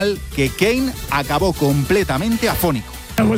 que Kane acabó completamente afónico.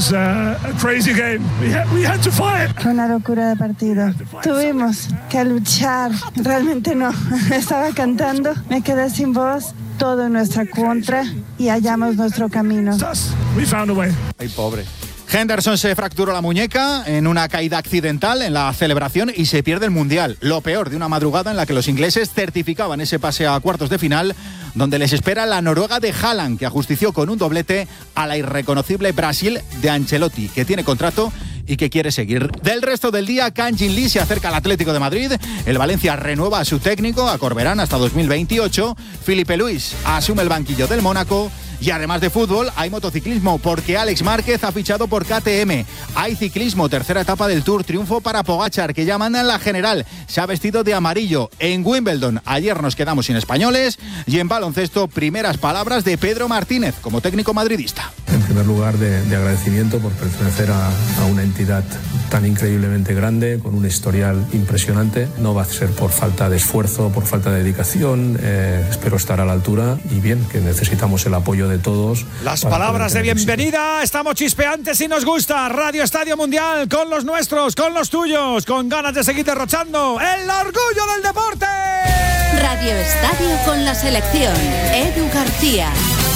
Fue una locura de partido. Tuvimos que luchar. Realmente no. Estaba cantando, me quedé sin voz. Todo en nuestra contra y hallamos nuestro camino. Ay, pobre. Henderson se fracturó la muñeca en una caída accidental en la celebración y se pierde el Mundial. Lo peor de una madrugada en la que los ingleses certificaban ese pase a cuartos de final, donde les espera la Noruega de Haaland, que ajustició con un doblete a la irreconocible Brasil de Ancelotti, que tiene contrato y que quiere seguir. Del resto del día, Kang Jin-lee se acerca al Atlético de Madrid, el Valencia renueva a su técnico, a Corberán, hasta 2028, Filipe Luis asume el banquillo del Mónaco. Y además de fútbol, hay motociclismo, porque Alex Márquez ha fichado por KTM. Hay ciclismo, tercera etapa del Tour, triunfo para Pogačar, que ya manda en la general. Se ha vestido de amarillo. En Wimbledon, ayer nos quedamos sin españoles. Y en baloncesto, primeras palabras de Pedro Martínez, como técnico madridista. En primer lugar, de agradecimiento por pertenecer a una entidad tan increíblemente grande, con un historial impresionante. No va a ser por falta de esfuerzo, por falta de dedicación. Espero estar a la altura y bien, que necesitamos el apoyo de todos. Las palabras de bienvenida, estamos chispeantes y nos gusta. Radio Estadio Mundial, con los nuestros, con los tuyos, con ganas de seguir derrochando el orgullo del deporte. Radio Estadio con la selección. Edu García.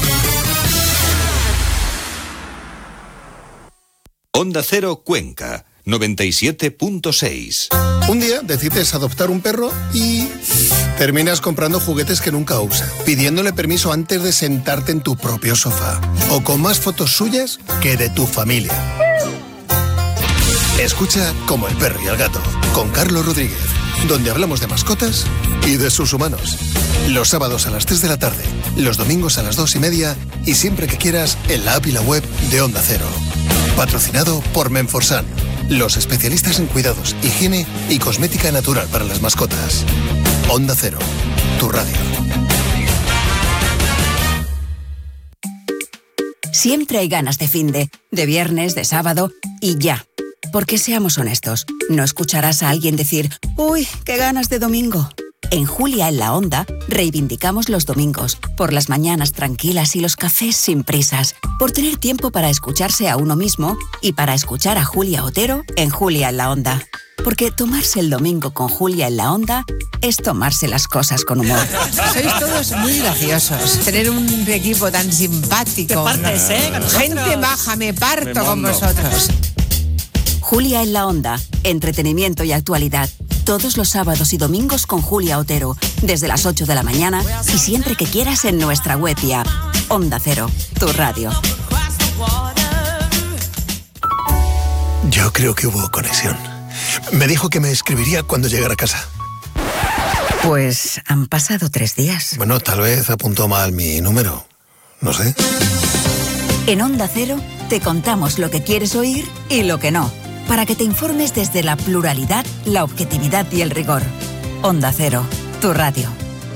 Onda Cero Cuenca 97.6. Un día decides adoptar un perro y terminas comprando juguetes que nunca usas, pidiéndole permiso antes de sentarte en tu propio sofá, o con más fotos suyas que de tu familia. Escucha Como el perro y el gato, con Carlos Rodríguez, donde hablamos de mascotas y de sus humanos. Los sábados a las 3 de la tarde, los domingos a las 2:30 y siempre que quieras en la app y la web de Onda Cero. Patrocinado por Menforsan, los especialistas en cuidados, higiene y cosmética natural para las mascotas. Onda Cero, tu radio. Siempre hay ganas de finde, de viernes, de sábado y ya. Porque seamos honestos, no escucharás a alguien decir «Uy, qué ganas de domingo». En Julia en la Onda reivindicamos los domingos, por las mañanas tranquilas y los cafés sin prisas, por tener tiempo para escucharse a uno mismo y para escuchar a Julia Otero en Julia en la Onda. Porque tomarse el domingo con Julia en la Onda es tomarse las cosas con humor. Sois todos muy graciosos. Tener un equipo tan simpático. Te partes, Gente baja, me parto con vosotros. Julia en la Onda, entretenimiento y actualidad. Todos los sábados y domingos con Julia Otero, desde las 8 de la mañana y siempre que quieras en nuestra web y app. Onda Cero, tu radio. Yo creo que hubo conexión. Me dijo que me escribiría cuando llegara a casa. Pues han pasado 3 días. Bueno, tal vez apuntó mal mi número. No sé. En Onda Cero te contamos lo que quieres oír y lo que no, para que te informes desde la pluralidad, la objetividad y el rigor. Onda Cero, tu radio.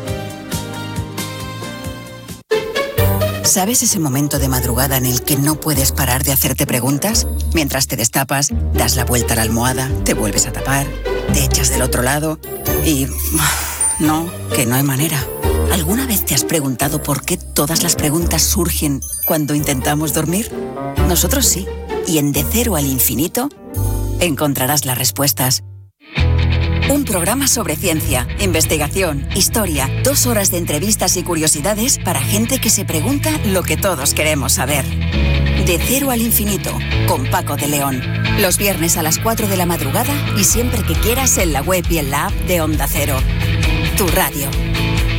¿Sabes ese momento de madrugada en el que no puedes parar de hacerte preguntas? Mientras te destapas, das la vuelta a la almohada, te vuelves a tapar, te echas del otro lado y... No, que no hay manera. ¿Alguna vez te has preguntado por qué todas las preguntas surgen cuando intentamos dormir? Nosotros sí. Y en De Cero al Infinito encontrarás las respuestas. Un programa sobre ciencia, investigación, historia, 2 horas de entrevistas y curiosidades para gente que se pregunta lo que todos queremos saber. De Cero al Infinito, con Paco de León. Los viernes a las 4 de la madrugada y siempre que quieras en la web y en la app de Onda Cero. Tu radio.